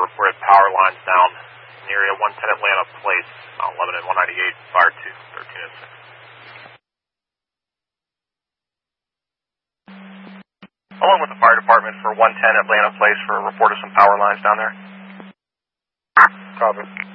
reported power lines down in the area 110 Atlanta Place, Mount Lebanon 198, fire 2, 13 and 6. Along with the fire department for 110 Atlanta Place for a report of some power lines down there. Copy.